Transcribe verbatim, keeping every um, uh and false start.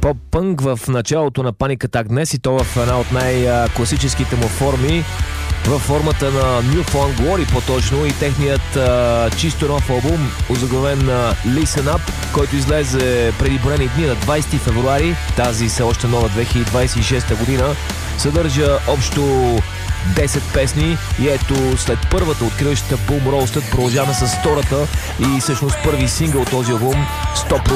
поп-пънк в началото на Panic Attack днес, и то в една от най-класическите му форми, във формата на New Found Glory по-точно, и техният а, чисто нов албум, озаглавен на Listen Up, който излезе преди броени дни на двайсети февруари, тази все още нова две хиляди двайсет и шеста година, съдържа общо десет песни и ето след първата откриващата Boom Roasted продължаваме с втората и всъщност първи сингъл от този албум сто процента